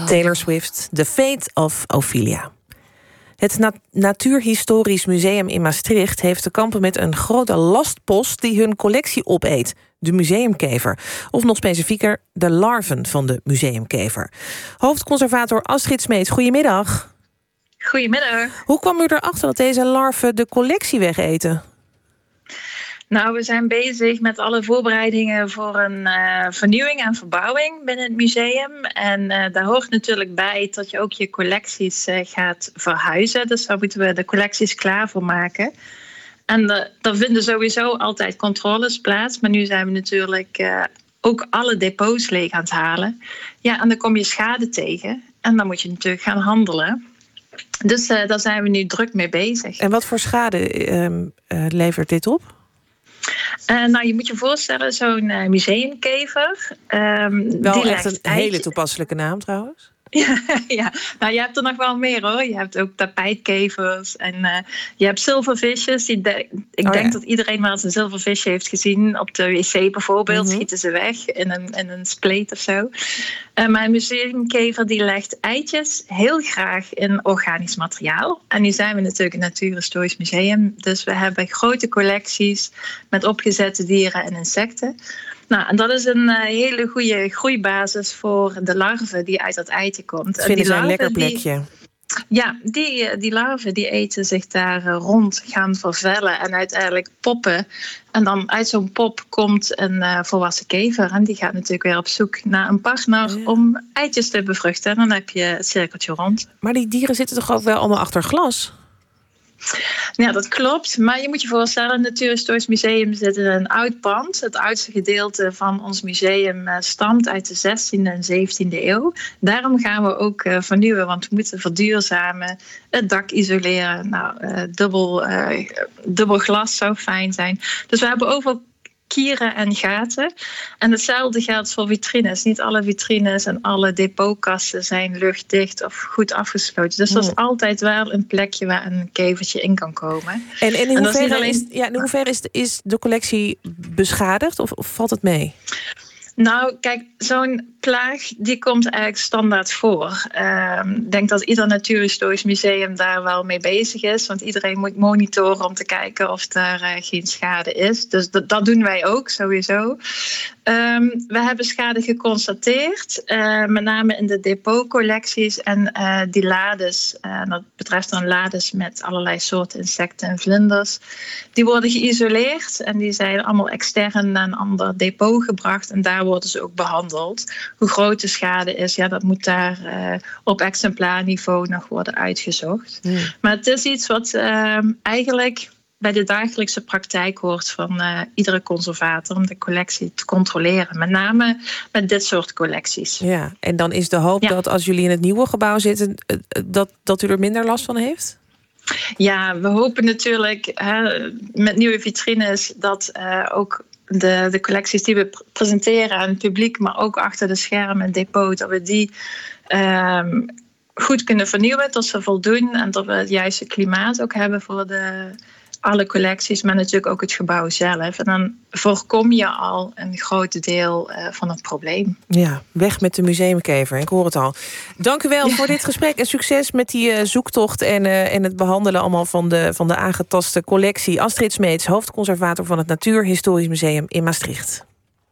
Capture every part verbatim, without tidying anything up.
Taylor Swift, The Fate of Ophelia. Het Na- Natuurhistorisch Museum in Maastricht heeft te kampen met een grote lastpost die hun collectie opeet, de museumkever. Of nog specifieker, de larven van de museumkever. Hoofdconservator Astrid Smeets, goedemiddag. Goedemiddag. Hoe kwam u erachter dat deze larven de collectie wegeten? Nou, we zijn bezig met alle voorbereidingen voor een uh, vernieuwing en verbouwing binnen het museum. En uh, daar hoort natuurlijk bij dat je ook je collecties uh, gaat verhuizen. Dus daar moeten we de collecties klaar voor maken. En uh, er vinden sowieso altijd controles plaats. Maar nu zijn we natuurlijk uh, ook alle depots leeg aan het halen. Ja, en dan kom je schade tegen. En dan moet je natuurlijk gaan handelen. Dus uh, daar zijn we nu druk mee bezig. En wat voor schade uh, uh, levert dit op? Uh, nou, je moet je voorstellen, zo'n uh, museumkever. Um, Wel die echt een eitje... hele toepasselijke naam trouwens. Ja, ja, nou, je hebt er nog wel meer hoor. Je hebt ook tapijtkevers en uh, je hebt zilvervisjes. Die de- ik oh, denk ja. dat iedereen wel eens een zilvervisje heeft gezien. Op de wc bijvoorbeeld, Mm-hmm. schieten ze weg in een, in een spleet of zo. Uh, maar een museumkever die legt eitjes heel graag in organisch materiaal. En nu zijn we natuurlijk een natuurhistorisch museum. Dus we hebben grote collecties met opgezette dieren en insecten. Nou, en dat is een uh, hele goede groeibasis voor de larven die uit dat eitje komt. Dat vinden en die ze een lekker larven, plekje. Die, ja, die, die larven die eten zich daar uh, rond, gaan vervellen en uiteindelijk poppen. En dan uit zo'n pop komt een uh, volwassen kever. En die gaat natuurlijk weer op zoek naar een partner Ja. om eitjes te bevruchten. En dan heb je het cirkeltje rond. Maar die dieren zitten toch ook wel allemaal achter glas? Ja, dat klopt. Maar je moet je voorstellen, het Natuurhistorisch Museum zit in een oud pand. Het oudste gedeelte van ons museum uh, stamt uit de zestiende en zeventiende eeuw. Daarom gaan we ook uh, vernieuwen, want we moeten verduurzamen, het dak isoleren. Nou, uh, dubbel, uh, dubbel glas zou fijn zijn. Dus we hebben overal kieren en gaten. En hetzelfde geldt voor vitrines. Niet alle vitrines en alle depotkasten zijn luchtdicht of goed afgesloten. Dus dat is altijd wel een plekje waar een kevertje in kan komen. En, en in En dat is hoeverre, niet alleen- is, ja, in hoeverre is, is de collectie beschadigd of, of valt het mee? Nou, kijk, zo'n plaag die komt eigenlijk standaard voor. Ehm, Ik denk dat ieder natuurhistorisch museum daar wel mee bezig is. Want iedereen moet monitoren om te kijken of er uh, geen schade is. Dus dat, dat doen wij ook, sowieso. Um, we hebben schade geconstateerd. Uh, met name in de depotcollecties. En uh, die lades, uh, dat betreft dan lades met allerlei soorten insecten en vlinders. Die worden geïsoleerd. En die zijn allemaal extern naar een ander depot gebracht. En daar worden ze ook behandeld. Hoe groot de schade is, ja, dat moet daar uh, op exemplaarniveau nog worden uitgezocht. Hmm. Maar het is iets wat uh, eigenlijk bij de dagelijkse praktijk hoort van uh, iedere conservator om de collectie te controleren. Met name met dit soort collecties. Ja, en dan is de hoop ja. dat als jullie in het nieuwe gebouw zitten, dat, dat u er minder last van heeft? Ja, we hopen natuurlijk hè, met nieuwe vitrines dat uh, ook De, de collecties die we presenteren aan het publiek, maar ook achter de schermen en depot, dat we die um, goed kunnen vernieuwen, dat ze voldoen en dat we het juiste klimaat ook hebben voor de, alle collecties, maar natuurlijk ook het gebouw zelf. En dan voorkom je al een groot deel uh, van het probleem. Ja, weg met de museumkever, ik hoor het al. Dank u wel ja. voor dit gesprek en succes met die uh, zoektocht en, uh, en het behandelen allemaal van de, van de aangetaste collectie. Astrid Smeets, hoofdconservator van het Natuurhistorisch Museum in Maastricht.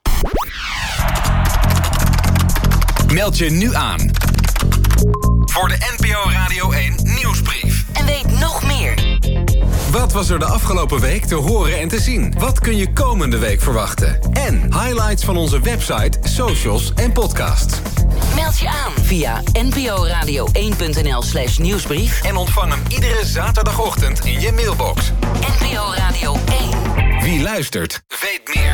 Meld je nu aan voor de N P O Radio één Nieuwsbrief. En weet nog meer. Wat was er de afgelopen week te horen en te zien? Wat kun je komende week verwachten? En highlights van onze website, socials en podcasts. Meld je aan via nporadio1.nl slash nieuwsbrief. En ontvang hem iedere zaterdagochtend in je mailbox. N P O Radio één. Wie luistert, weet meer.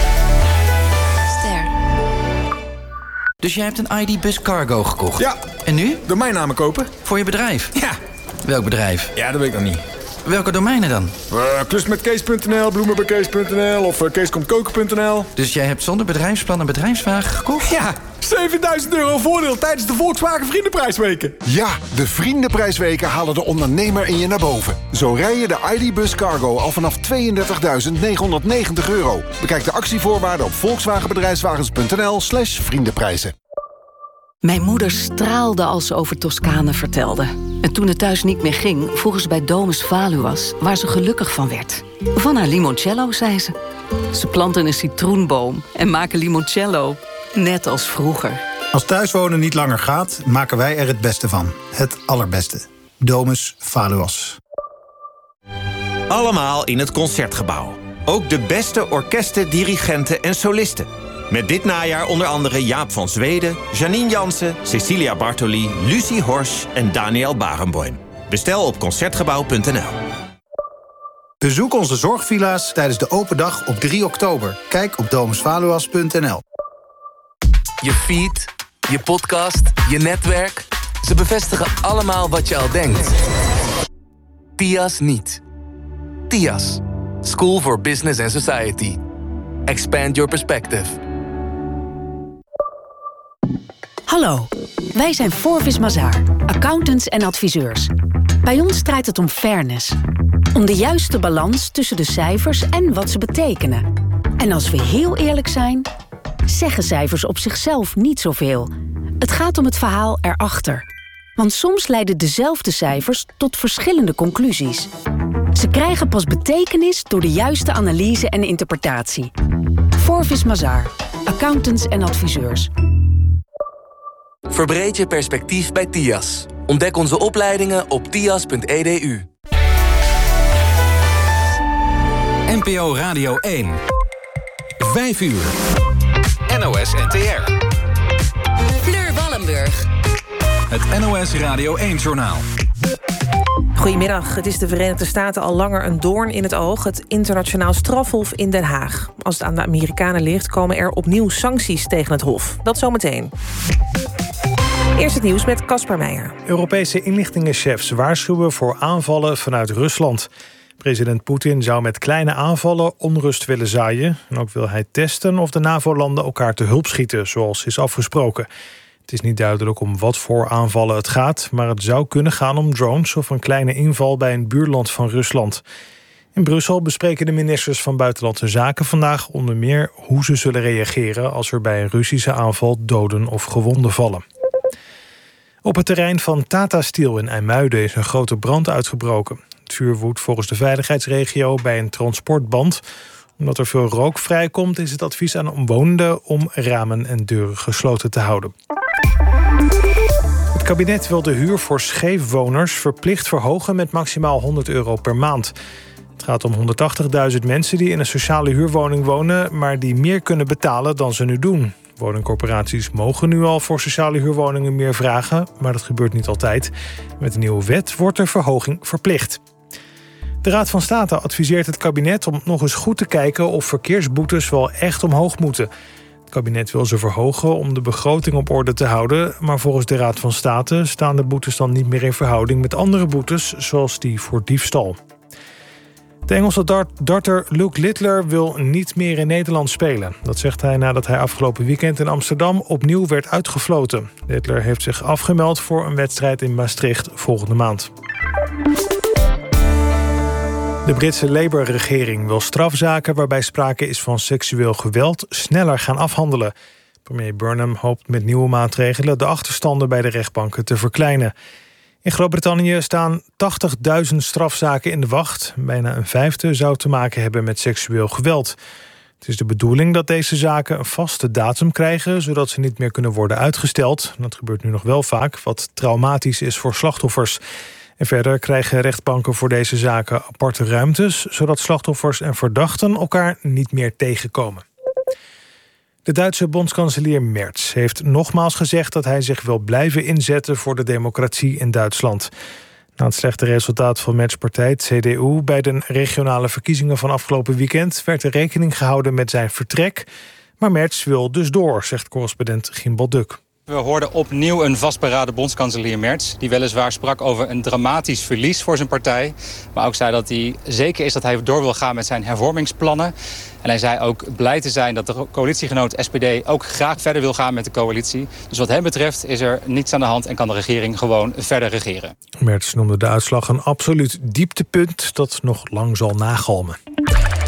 Ster. Dus jij hebt een I D-bus cargo gekocht? Ja. En nu? Domeinnamen kopen. Voor je bedrijf? Ja. Welk bedrijf? Ja, dat weet ik nog niet. Welke domeinen dan? Uh, Klusmetkees punt n l, bloemenbekees punt n l of uh, keeskomtkoken punt n l. Dus jij hebt zonder bedrijfsplan een bedrijfswagen gekocht? Ja, zevenduizend euro voordeel tijdens de Volkswagen Vriendenprijsweken. Ja, de Vriendenprijsweken halen de ondernemer in je naar boven. Zo rij je de I D-bus cargo al vanaf tweeëndertigduizend negenhonderdnegentig euro. Bekijk de actievoorwaarden op volkswagenbedrijfswagens punt n l slash vriendenprijzen. Mijn moeder straalde als ze over Toscane vertelde. En toen het thuis niet meer ging, vroegen ze bij Domus Valuas waar ze gelukkig van werd. Van haar limoncello, zei ze. Ze planten een citroenboom en maken limoncello, net als vroeger. Als thuiswonen niet langer gaat, maken wij er het beste van. Het allerbeste. Domus Valuas. Allemaal in het Concertgebouw. Ook de beste orkesten, dirigenten en solisten. Met dit najaar onder andere Jaap van Zweden, Janine Jansen, Cecilia Bartoli, Lucie Horsch en Daniel Barenboim. Bestel op concertgebouw punt n l. Bezoek onze zorgvilla's tijdens de open dag op drie oktober. Kijk op domus valuas punt n l. Je feed, je podcast, je netwerk. Ze bevestigen allemaal wat je al denkt. T I A S niet. T I A S. School for Business and Society. Expand your perspective. Hallo, wij zijn Forvis Mazars, accountants en adviseurs. Bij ons draait het om fairness. Om de juiste balans tussen de cijfers en wat ze betekenen. En als we heel eerlijk zijn, zeggen cijfers op zichzelf niet zoveel. Het gaat om het verhaal erachter. Want soms leiden dezelfde cijfers tot verschillende conclusies. Ze krijgen pas betekenis door de juiste analyse en interpretatie. Forvis Mazars, accountants en adviseurs. Verbreed je perspectief bij T I A S. Ontdek onze opleidingen op t i a s punt e d u. N P O Radio één. Vijf uur. N O S N T R. Fleur Wallenburg. Het N O S Radio één-journaal. Goedemiddag. Het is de Verenigde Staten al langer een doorn in het oog. Het internationaal strafhof in Den Haag. Als het aan de Amerikanen ligt, komen er opnieuw sancties tegen het hof. Dat zometeen. Eerst het nieuws met Caspar Meijer. Europese inlichtingenchefs waarschuwen voor aanvallen vanuit Rusland. President Poetin zou met kleine aanvallen onrust willen zaaien. En ook wil hij testen of de NAVO-landen elkaar te hulp schieten, zoals is afgesproken. Het is niet duidelijk om wat voor aanvallen het gaat, maar het zou kunnen gaan om drones of een kleine inval bij een buurland van Rusland. In Brussel bespreken de ministers van Buitenlandse Zaken vandaag onder meer hoe ze zullen reageren als er bij een Russische aanval doden of gewonden vallen. Op het terrein van Tata Steel in IJmuiden is een grote brand uitgebroken. Het vuur woedt volgens de veiligheidsregio bij een transportband. Omdat er veel rook vrijkomt, is het advies aan omwonenden om ramen en deuren gesloten te houden. Het kabinet wil de huur voor scheefwoners verplicht verhogen met maximaal honderd euro per maand. Het gaat om honderdtachtigduizend mensen die in een sociale huurwoning wonen, maar die meer kunnen betalen dan ze nu doen. Woningcorporaties mogen nu al voor sociale huurwoningen meer vragen, maar dat gebeurt niet altijd. Met een nieuwe wet wordt de verhoging verplicht. De Raad van State adviseert het kabinet om nog eens goed te kijken of verkeersboetes wel echt omhoog moeten. Het kabinet wil ze verhogen om de begroting op orde te houden, maar volgens de Raad van State staan de boetes dan niet meer in verhouding met andere boetes, zoals die voor diefstal. De Engelse dart- darter Luke Littler wil niet meer in Nederland spelen. Dat zegt hij nadat hij afgelopen weekend in Amsterdam opnieuw werd uitgefloten. Littler heeft zich afgemeld voor een wedstrijd in Maastricht volgende maand. De Britse Labour-regering wil strafzaken waarbij sprake is van seksueel geweld sneller gaan afhandelen. Premier Burnham hoopt met nieuwe maatregelen de achterstanden bij de rechtbanken te verkleinen. In Groot-Brittannië staan tachtigduizend strafzaken in de wacht. Bijna een vijfde zou te maken hebben met seksueel geweld. Het is de bedoeling dat deze zaken een vaste datum krijgen, zodat ze niet meer kunnen worden uitgesteld. Dat gebeurt nu nog wel vaak, wat traumatisch is voor slachtoffers. En verder krijgen rechtbanken voor deze zaken aparte ruimtes, zodat slachtoffers en verdachten elkaar niet meer tegenkomen. De Duitse bondskanselier Merz heeft nogmaals gezegd dat hij zich wil blijven inzetten voor de democratie in Duitsland. Na het slechte resultaat van Merz' partij, C D U, bij de regionale verkiezingen van afgelopen weekend werd er rekening gehouden met zijn vertrek. Maar Merz wil dus door, zegt correspondent Gimbal Duk. We hoorden opnieuw een vastberaden bondskanselier Merz, die weliswaar sprak over een dramatisch verlies voor zijn partij. Maar ook zei dat hij zeker is dat hij door wil gaan met zijn hervormingsplannen. En hij zei ook blij te zijn dat de coalitiegenoot S P D ook graag verder wil gaan met de coalitie. Dus wat hem betreft is er niets aan de hand en kan de regering gewoon verder regeren. Merz noemde de uitslag een absoluut dieptepunt dat nog lang zal nagalmen.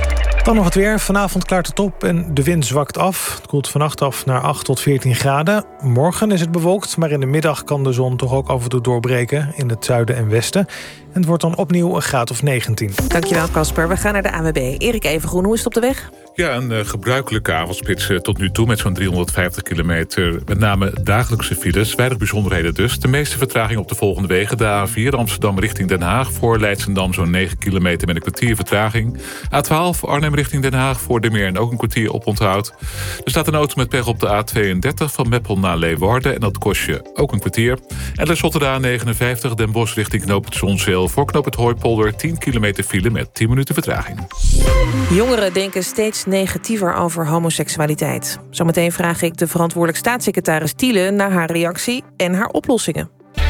Dan nog het weer. Vanavond klaart het op en de wind zwakt af. Het koelt vannacht af naar acht tot veertien graden. Morgen is het bewolkt, maar in de middag kan de zon toch ook af en toe doorbreken in het zuiden en westen. En het wordt dan opnieuw een graad of negentien. Dankjewel, Casper. We gaan naar de A N W B. Erik Evengroen, hoe is het op de weg? Ja, een uh, gebruikelijke avondspits uh, tot nu toe met zo'n driehonderdvijftig kilometer. Met name dagelijkse files, weinig bijzonderheden dus. De meeste vertraging op de volgende wegen. De A vier Amsterdam richting Den Haag. Voor Leidschendam zo'n negen kilometer met een kwartier vertraging. A twaalf Arnhem richting Den Haag. Voor de Meer en ook een kwartier oponthoud. Er staat een auto met pech op de A tweeëndertig van Meppel naar Leeuwarden. En dat kost je ook een kwartier. En tenslotte de A negenenvijftig Den Bosch richting Knoop het Zonzeel. Voor Knoop het Hooipolder tien kilometer file met tien minuten vertraging. Jongeren denken steeds negatiever over homoseksualiteit. Zometeen vraag ik de verantwoordelijk staatssecretaris Thiele naar haar reactie en haar oplossingen.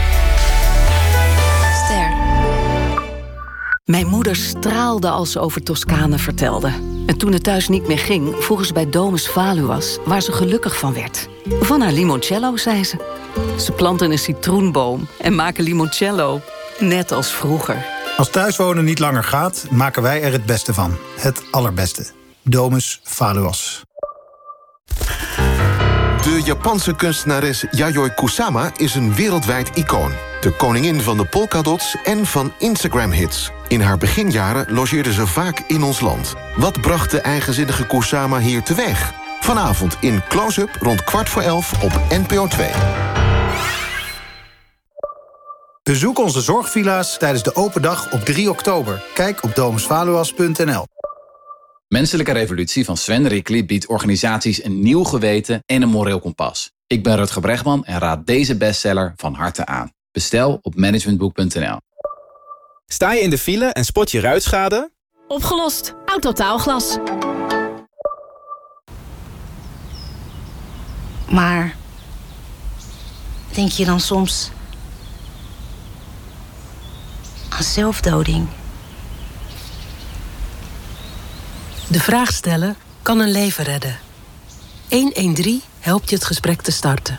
Ster. Mijn moeder straalde als ze over Toscane vertelde. En toen het thuis niet meer ging, vroegen ze bij Domus Valuas, waar ze gelukkig van werd. Van haar limoncello, zei ze. Ze planten een citroenboom en maken limoncello, net als vroeger. Als thuiswonen niet langer gaat, maken wij er het beste van. Het allerbeste. Domus Valuas. De Japanse kunstenares Yayoi Kusama is een wereldwijd icoon. De koningin van de polkadots en van Instagram-hits. In haar beginjaren logeerde ze vaak in ons land. Wat bracht de eigenzinnige Kusama hier teweeg? Vanavond in Close-up rond kwart voor elf op N P O twee. Bezoek onze zorgvilla's tijdens de open dag op drie oktober. Kijk op domus valuas punt n l. Menselijke Revolutie van Sven Rickly biedt organisaties een nieuw geweten en een moreel kompas. Ik ben Rutger Bregman en raad deze bestseller van harte aan. Bestel op managementboek punt n l. Sta je in de file en spot je ruitschade? Opgelost. Autotaalglas. Maar denk je dan soms aan zelfdoding? De vraag stellen kan een leven redden. honderddertien helpt je het gesprek te starten.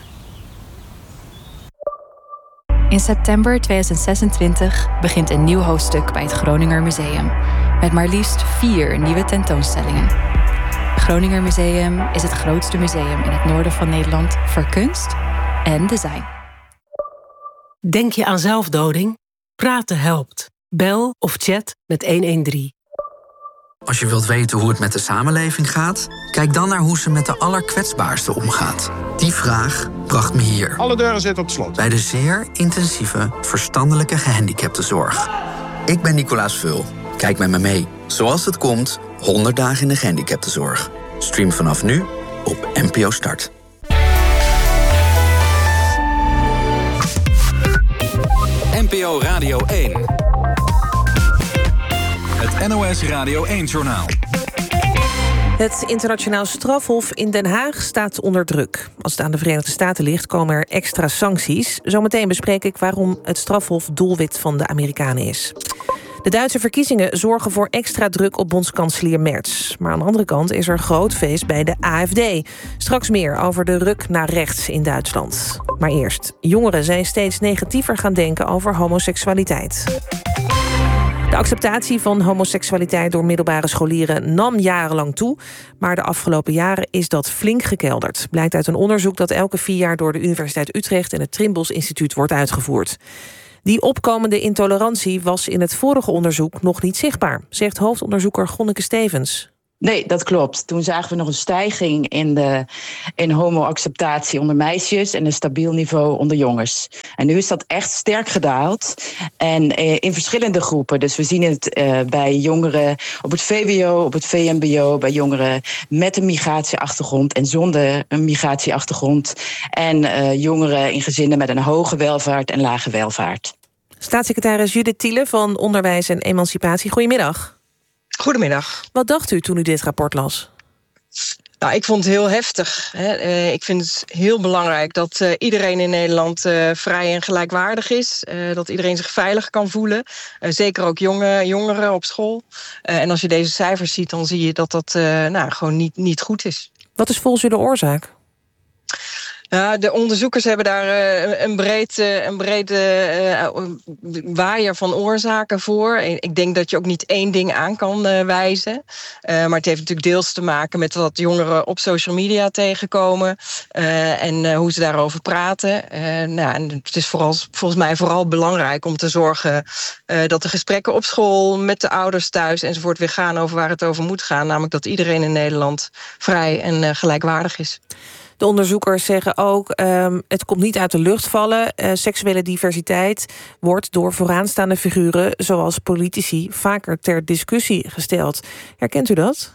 In september tweeduizend zesentwintig begint een nieuw hoofdstuk bij het Groninger Museum. Met maar liefst vier nieuwe tentoonstellingen. Het Groninger Museum is het grootste museum in het noorden van Nederland voor kunst en design. Denk je aan zelfdoding? Praten helpt. Bel of chat met honderddertien. Als je wilt weten hoe het met de samenleving gaat, kijk dan naar hoe ze met de allerkwetsbaarsten omgaat. Die vraag bracht me hier. Alle deuren zitten op slot. Bij de zeer intensieve verstandelijke gehandicaptenzorg. Ik ben Nicolaas Vul. Kijk met me mee. Zoals het komt, honderd dagen in de gehandicaptenzorg. Stream vanaf nu op N P O Start. N P O Radio één. Het N O S Radio één-journaal. Het internationaal strafhof in Den Haag staat onder druk. Als het aan de Verenigde Staten ligt, komen er extra sancties. Zometeen bespreek ik waarom het strafhof doelwit van de Amerikanen is. De Duitse verkiezingen zorgen voor extra druk op bondskanselier Merz. Maar aan de andere kant is er groot feest bij de A F D. Straks meer over de ruk naar rechts in Duitsland. Maar eerst, jongeren zijn steeds negatiever gaan denken over homoseksualiteit. De acceptatie van homoseksualiteit door middelbare scholieren nam jarenlang toe. Maar de afgelopen jaren is dat flink gekelderd. Blijkt uit een onderzoek dat elke vier jaar door de Universiteit Utrecht en het Trimbos Instituut wordt uitgevoerd. Die opkomende intolerantie was in het vorige onderzoek nog niet zichtbaar, zegt hoofdonderzoeker Gonneke Stevens. Nee, dat klopt. Toen zagen we nog een stijging in de in homo-acceptatie onder meisjes en een stabiel niveau onder jongens. En nu is dat echt sterk gedaald. En eh, in verschillende groepen. Dus we zien het eh, bij jongeren op het V W O, op het V M B O, bij jongeren met een migratieachtergrond en zonder een migratieachtergrond. En eh, jongeren in gezinnen met een hoge welvaart en lage welvaart. Staatssecretaris Judith Thiele van Onderwijs en Emancipatie, goedemiddag. Goedemiddag. Wat dacht u toen u dit rapport las? Nou, ik vond het heel heftig. Hè. Uh, ik vind het heel belangrijk dat uh, iedereen in Nederland uh, vrij en gelijkwaardig is. Uh, dat iedereen zich veilig kan voelen. Uh, zeker ook jonge, jongeren op school. Uh, en als je deze cijfers ziet, dan zie je dat dat uh, nou, gewoon niet, niet goed is. Wat is volgens u de oorzaak? Ja, de onderzoekers hebben daar uh, een, breed, uh, een brede uh, waaier van oorzaken voor. Ik denk dat je ook niet één ding aan kan uh, wijzen. Uh, maar het heeft natuurlijk deels te maken met wat jongeren op social media tegenkomen. Uh, en uh, hoe ze daarover praten. Uh, nou, en het is vooral, volgens mij vooral belangrijk om te zorgen uh, dat de gesprekken op school met de ouders thuis enzovoort weer gaan over waar het over moet gaan. Namelijk dat iedereen in Nederland vrij en uh, gelijkwaardig is. De onderzoekers zeggen ook, um, het komt niet uit de lucht vallen. Uh, seksuele diversiteit wordt door vooraanstaande figuren, zoals politici, vaker ter discussie gesteld. Herkent u dat?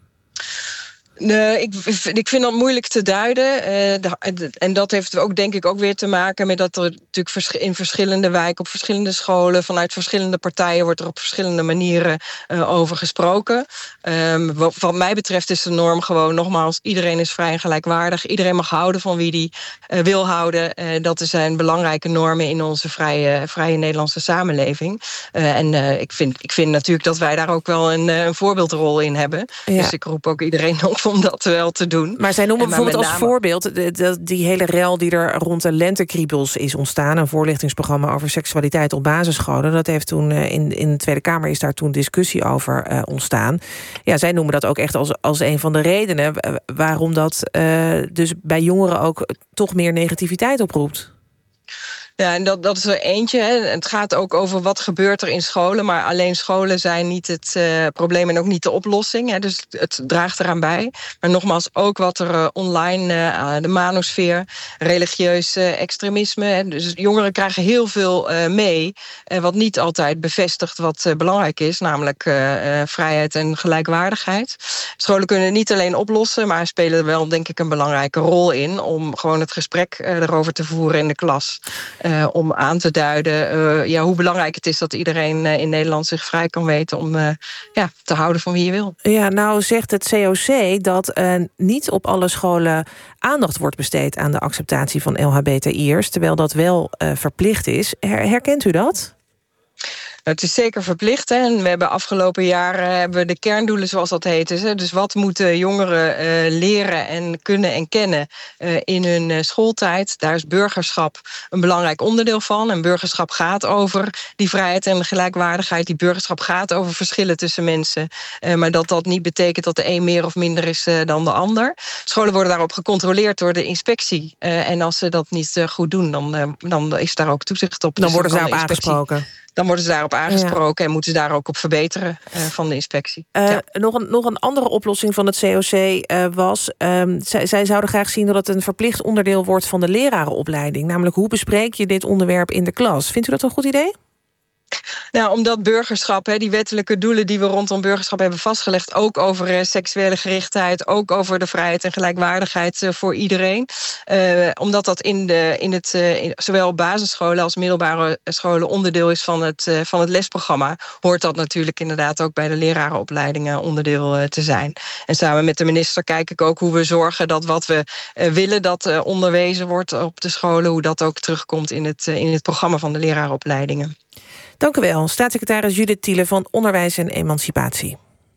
Nee, ik, ik vind dat moeilijk te duiden. Uh, de, en dat heeft ook denk ik ook weer te maken met dat er natuurlijk vers, in verschillende wijken, op verschillende scholen, vanuit verschillende partijen wordt er op verschillende manieren uh, over gesproken. Um, wat, wat mij betreft is de norm gewoon nogmaals, iedereen is vrij en gelijkwaardig. Iedereen mag houden van wie die uh, wil houden. Uh, dat zijn belangrijke normen in onze vrije, vrije Nederlandse samenleving. Uh, en uh, ik, vind, ik vind natuurlijk dat wij daar ook wel een, een voorbeeldrol in hebben. Ja. Dus ik roep ook iedereen op om dat wel te doen. Maar zij noemen maar bijvoorbeeld name... als voorbeeld de, de, die hele rel die er rond de lentekriebels is ontstaan. Een voorlichtingsprogramma over seksualiteit op basisscholen. Dat heeft toen in, in de Tweede Kamer is daar toen discussie over uh, ontstaan. Ja, zij noemen dat ook echt als, als een van de redenen waarom dat uh, dus bij jongeren ook toch meer negativiteit oproept. Ja, en dat, dat is er eentje. Hè. Het gaat ook over wat gebeurt er in scholen. Maar alleen scholen zijn niet het uh, probleem en ook niet de oplossing. Hè. Dus het draagt eraan bij. Maar nogmaals, ook wat er uh, online, uh, de manosfeer, religieus uh, extremisme. Hè. Dus jongeren krijgen heel veel uh, mee. Uh, wat niet altijd bevestigt wat uh, belangrijk is. Namelijk uh, uh, vrijheid en gelijkwaardigheid. Scholen kunnen niet alleen oplossen. Maar spelen er wel, denk ik, een belangrijke rol in. Om gewoon het gesprek uh, erover te voeren in de klas. Uh, om aan te duiden uh, ja, hoe belangrijk het is dat iedereen uh, in Nederland zich vrij kan weten om uh, ja, te houden van wie je wil. Ja, nou zegt het C O C dat uh, niet op alle scholen aandacht wordt besteed aan de acceptatie van L H B T I'ers, terwijl dat wel uh, verplicht is. Her- herkent u dat? Het is zeker verplicht. Hè? En we hebben afgelopen jaren hebben we de kerndoelen, zoals dat heet. Hè? Dus wat moeten jongeren uh, leren en kunnen en kennen uh, in hun uh, schooltijd? Daar is burgerschap een belangrijk onderdeel van. En burgerschap gaat over die vrijheid en gelijkwaardigheid. Die burgerschap gaat over verschillen tussen mensen. Uh, maar dat dat niet betekent dat de een meer of minder is uh, dan de ander. Scholen worden daarop gecontroleerd door de inspectie. Uh, en als ze dat niet uh, goed doen, dan, uh, dan is daar ook toezicht op. Dan dus worden ze daarop inspectie... aangesproken. Dan worden ze daarop aangesproken ja. en moeten ze daar ook op verbeteren uh, van de inspectie. Uh, ja. nog, een, nog een andere oplossing van het C O C uh, was... Um, zij, zij zouden graag zien dat het een verplicht onderdeel wordt van de lerarenopleiding. Namelijk, hoe bespreek je dit onderwerp in de klas? Vindt u dat een goed idee? Nou, omdat burgerschap, hè, die wettelijke doelen die we rondom burgerschap hebben vastgelegd, ook over uh, seksuele gerichtheid, ook over de vrijheid en gelijkwaardigheid uh, voor iedereen. Uh, omdat dat in de, in het, uh, in, zowel basisscholen als middelbare scholen onderdeel is van het, uh, van het lesprogramma, hoort dat natuurlijk inderdaad ook bij de lerarenopleidingen onderdeel uh, te zijn. En samen met de minister kijk ik ook hoe we zorgen dat wat we uh, willen dat uh, onderwezen wordt op de scholen, hoe dat ook terugkomt in het, uh, in het programma van de lerarenopleidingen. Dank u wel, staatssecretaris Judith Thiele van Onderwijs en Emancipatie.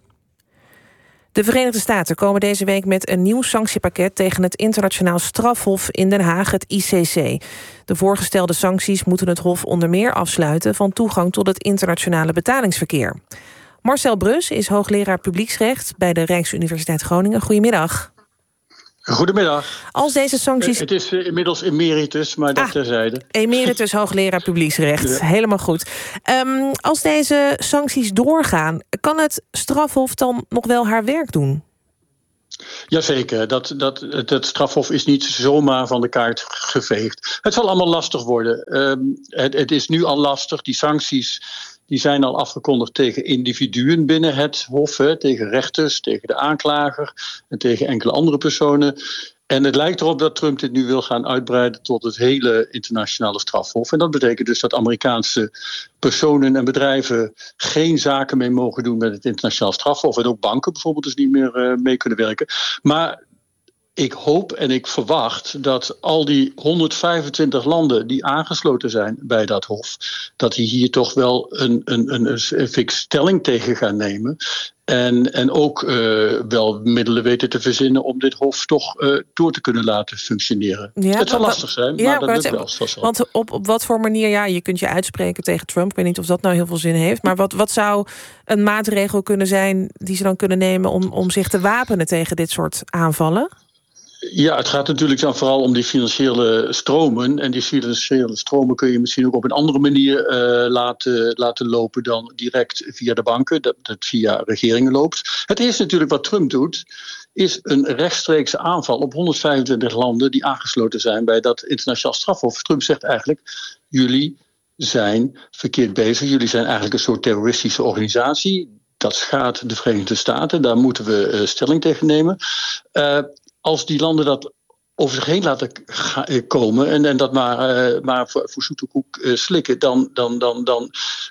De Verenigde Staten komen deze week met een nieuw sanctiepakket tegen het internationaal strafhof in Den Haag, het I C C. De voorgestelde sancties moeten het hof onder meer afsluiten van toegang tot het internationale betalingsverkeer. Marcel Brus is hoogleraar publieksrecht bij de Rijksuniversiteit Groningen. Goedemiddag. Goedemiddag. Als deze sancties... Het is uh, inmiddels emeritus, maar dat ah, terzijde. Emeritus hoogleraar publieksrecht. Ja. Helemaal goed. Um, als deze sancties doorgaan, kan het strafhof dan nog wel haar werk doen? Jazeker, dat, dat, het, het strafhof is niet zomaar van de kaart geveegd. Het zal allemaal lastig worden. Um, het, het is nu al lastig, die sancties... Die zijn al afgekondigd tegen individuen binnen het hof, hè, tegen rechters, tegen de aanklager en tegen enkele andere personen. En het lijkt erop dat Trump dit nu wil gaan uitbreiden tot het hele internationale strafhof. En dat betekent dus dat Amerikaanse personen en bedrijven geen zaken mee mogen doen met het internationaal strafhof. En ook banken bijvoorbeeld dus niet meer uh, mee kunnen werken. Maar ik hoop en ik verwacht dat al die honderdvijfentwintig landen die aangesloten zijn bij dat hof, dat die hier toch wel een, een, een, een fix stelling tegen gaan nemen. En, en ook uh, wel middelen weten te verzinnen om dit hof toch uh, door te kunnen laten functioneren. Ja, het zal dat, lastig zijn, ja, maar dat lukt het, wel. Zoals want op, op wat voor manier, ja, je kunt je uitspreken tegen Trump. Ik weet niet of dat nou heel veel zin heeft. Maar wat, wat zou een maatregel kunnen zijn die ze dan kunnen nemen om, om zich te wapenen tegen dit soort aanvallen? Ja, het gaat natuurlijk dan vooral om die financiële stromen. En die financiële stromen kun je misschien ook op een andere manier uh, laten, laten lopen dan direct via de banken, dat het via regeringen loopt. Het eerste natuurlijk wat Trump doet, is een rechtstreekse aanval op honderdvijfentwintig landen die aangesloten zijn bij dat internationaal strafhof. Trump zegt eigenlijk, jullie zijn verkeerd bezig. Jullie zijn eigenlijk een soort terroristische organisatie. Dat schaadt de Verenigde Staten. Daar moeten we uh, stelling tegen nemen. Uh, Als die landen dat over zich heen laten ga- komen en, en dat maar, uh, maar voor, voor zoete koek uh, slikken, dan, dan, dan, dan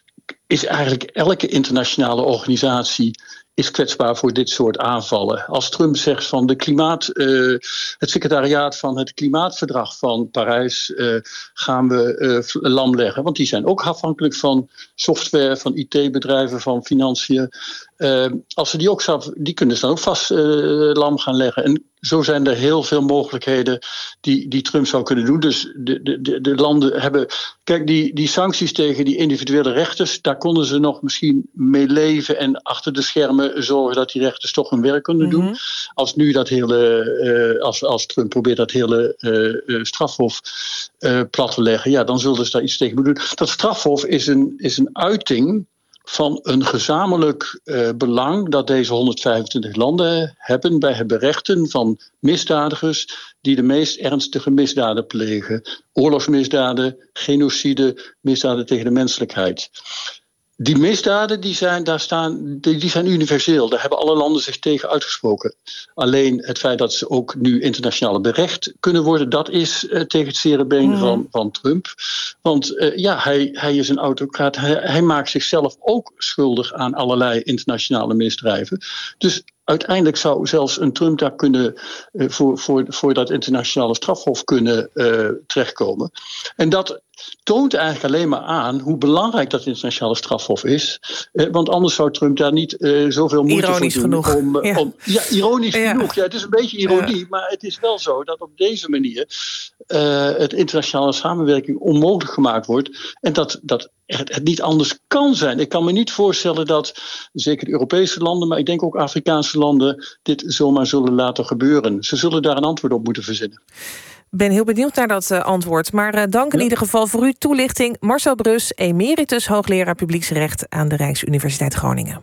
is eigenlijk elke internationale organisatie is kwetsbaar voor dit soort aanvallen. Als Trump zegt van de klimaat, uh, het secretariaat van het klimaatverdrag van Parijs uh, gaan we uh, lam leggen, want die zijn ook afhankelijk van software, van I T-bedrijven, van financiën. Uh, als ze die ook zou, die kunnen ze dan ook vast uh, lam gaan leggen. En zo zijn er heel veel mogelijkheden die, die Trump zou kunnen doen. Dus de, de, de landen hebben... Kijk, die, die sancties tegen die individuele rechters, daar konden ze nog misschien mee leven en achter de schermen zorgen dat die rechters toch hun werk kunnen doen. Mm-hmm. Als nu dat hele, uh, als, als Trump probeert dat hele uh, uh, strafhof uh, plat te leggen, ja, dan zullen ze daar iets tegen moeten doen. Dat strafhof is een, is een uiting van een gezamenlijk uh, belang dat deze honderdvijfentwintig landen hebben bij het berechten van misdadigers die de meest ernstige misdaden plegen. Oorlogsmisdaden, genocide, misdaden tegen de menselijkheid. Die misdaden die zijn, daar staan, die, die zijn universeel. Daar hebben alle landen zich tegen uitgesproken. Alleen het feit dat ze ook nu internationaal berecht kunnen worden, dat is uh, tegen het zere been mm. van, van Trump. Want uh, ja, hij, hij is een autocraat. Hij, hij maakt zichzelf ook schuldig aan allerlei internationale misdrijven. Dus uiteindelijk zou zelfs een Trump daar kunnen uh, voor, voor, voor dat internationale strafhof kunnen uh, terechtkomen. En dat toont eigenlijk alleen maar aan hoe belangrijk dat internationale strafhof is. Uh, want anders zou Trump daar niet uh, zoveel moeite ironisch voor doen. Genoeg. Om, uh, ja. om, ja, ironisch ja. genoeg. Ja, het is een beetje ironie, ja. Maar het is wel zo dat op deze manier uh, het internationale samenwerking onmogelijk gemaakt wordt. En dat, dat het, het niet anders kan zijn. Ik kan me niet voorstellen dat zeker de Europese landen, maar ik denk ook Afrikaanse landen, dit zomaar zullen laten gebeuren. Ze zullen daar een antwoord op moeten verzinnen. Ik ben heel benieuwd naar dat uh, antwoord. Maar uh, dank in ja. ieder geval voor uw toelichting. Marcel Brus, emeritus hoogleraar publieksrecht aan de Rijksuniversiteit Groningen.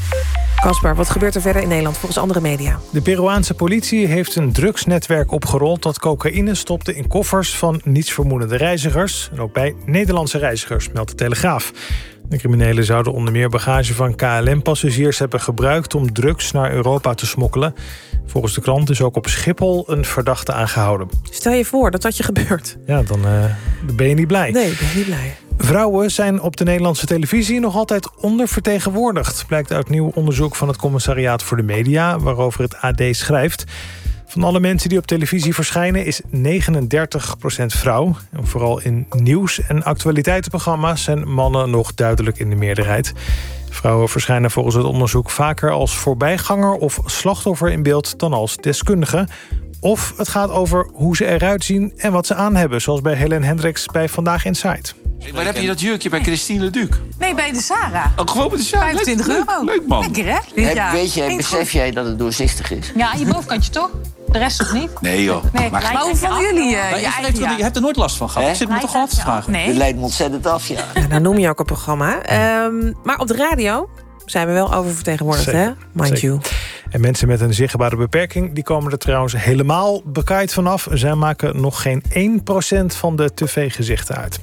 Caspar, wat gebeurt er verder in Nederland volgens andere media? De Peruaanse politie heeft een drugsnetwerk opgerold dat cocaïne stopte in koffers van nietsvermoedende reizigers. En ook bij Nederlandse reizigers, meldt de Telegraaf. De criminelen zouden onder meer bagage van K L M-passagiers hebben gebruikt om drugs naar Europa te smokkelen. Volgens de krant is ook op Schiphol een verdachte aangehouden. Stel je voor dat dat je gebeurt. Ja, dan uh, ben je niet blij. Nee, ik ben niet blij. Vrouwen zijn op de Nederlandse televisie nog altijd ondervertegenwoordigd, blijkt uit nieuw onderzoek van het Commissariaat voor de Media, waarover het A D schrijft. Van alle mensen die op televisie verschijnen is negenendertig procent vrouw. En vooral in nieuws- en actualiteitenprogramma's zijn mannen nog duidelijk in de meerderheid. Vrouwen verschijnen volgens het onderzoek vaker als voorbijganger of slachtoffer in beeld dan als deskundige. Of het gaat over hoe ze eruit zien en wat ze aan hebben, zoals bij Helen Hendricks bij Vandaag Inside. Waar heb je dat jurkje bij Christine Leduc? Nee, bij de Sarah. Oh, gewoon bij de Sarah? vijfentwintig euro. Leuk, leuk man. Lekker, hè? Heb, ja. weet je, besef jij dat het doorzichtig is? Ja, je bovenkantje toch? De rest toch niet? Nee joh. Nee. Maar, maar hoe vonden jullie uh, je eigen jaar? Je hebt er nooit last van gehad. He? Ik zit me toch altijd te vragen. Nee. Het leidt me ontzettend af, ja. ja nou noem je ook een programma. Um, maar op de radio zijn we wel oververtegenwoordigd, Zeker. hè? Mind Zeker. you. En mensen met een zichtbare beperking die komen er trouwens helemaal bekaaid vanaf. Zij maken nog geen één procent van de tv-gezichten uit.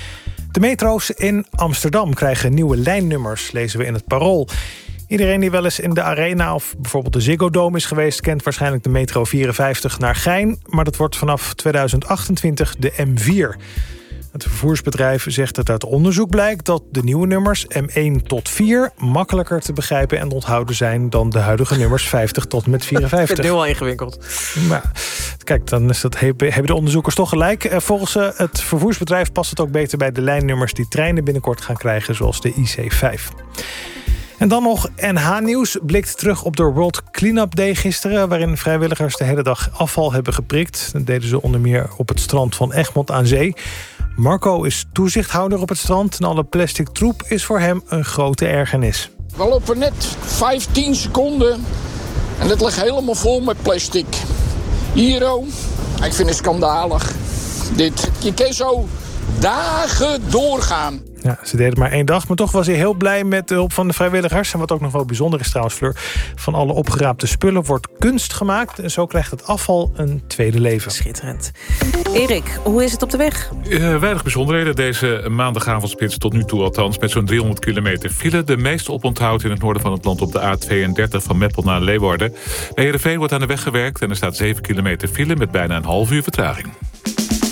De metro's in Amsterdam krijgen nieuwe lijnnummers, lezen we in het Parool. Iedereen die wel eens in de Arena of bijvoorbeeld de Ziggo Dome is geweest, kent waarschijnlijk de metro vierenvijftig naar Gein. Maar dat wordt vanaf tweeduizend achtentwintig de M vier. Het vervoersbedrijf zegt dat uit onderzoek blijkt dat de nieuwe nummers M één tot vier makkelijker te begrijpen en onthouden zijn dan de huidige nummers vijftig tot en met vierenvijftig. Ik vind het heel ingewikkeld. Maar, kijk, dan is dat, hebben de onderzoekers toch gelijk. Volgens het vervoersbedrijf past het ook beter bij de lijnnummers die treinen binnenkort gaan krijgen, zoals de I C vijf. En dan nog N H-nieuws. Blikt terug op de World Cleanup Day gisteren, waarin vrijwilligers de hele dag afval hebben geprikt. Dat deden ze onder meer op het strand van Egmond aan Zee. Marco is toezichthouder op het strand en alle plastic troep is voor hem een grote ergernis. We lopen net vijftien seconden en het ligt helemaal vol met plastic. Hier, oh, ik vind het schandalig. Dit, je kan zo dagen doorgaan. Ja, ze deden het maar één dag, maar toch was hij heel blij met de hulp van de vrijwilligers. En wat ook nog wel bijzonder is trouwens, Fleur, van alle opgeraapte spullen wordt kunst gemaakt. En zo krijgt het afval een tweede leven. Schitterend. Erik, hoe is het op de weg? Uh, weinig bijzonderheden deze maandagavondspits tot nu toe althans. Met zo'n driehonderd kilometer file. De meeste oponthoud in het noorden van het land op de A tweeëndertig van Meppel naar Leeuwarden. Bij Heerenveen wordt aan de weg gewerkt en er staat zeven kilometer file met bijna een half uur vertraging.